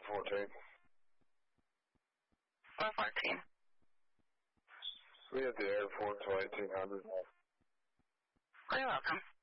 14. 414. We at the airport till 1800. You're welcome.